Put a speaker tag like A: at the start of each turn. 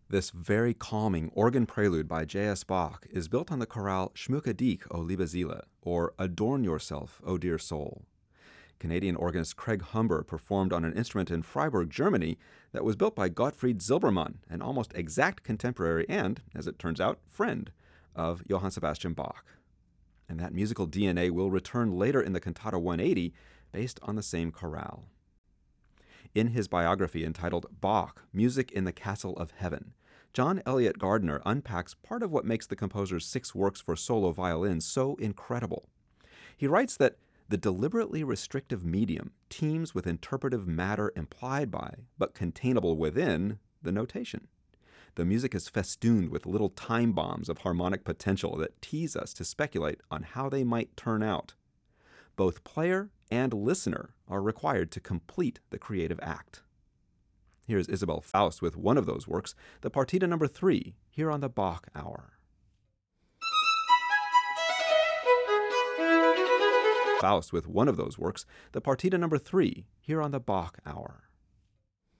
A: This very calming organ prelude by J.S. Bach is built on the chorale Schmücke dich, o liebe Seele, or Adorn Yourself, O Dear Soul. Canadian organist Craig Humber performed on an instrument in Freiburg, Germany, that was built by Gottfried Zilbermann, an almost exact contemporary and, as it turns out, friend of Johann Sebastian Bach. And that musical DNA will return later in the Cantata 180, based on the same chorale. In his biography entitled Bach, Music in the Castle of Heaven, John Eliot Gardiner unpacks part of what makes the composer's 6 works for solo violin so incredible. He writes that the deliberately restrictive medium teems with interpretive matter implied by, but containable within, the notation. The music is festooned with little time bombs of harmonic potential that tease us to speculate on how they might turn out. Both player and listener are required to complete the creative act. Here's Isabel Faust with one of those works, the Partita No. 3, here on the Bach Hour. Faust with one of those works, the Partita No. 3, here on the Bach Hour.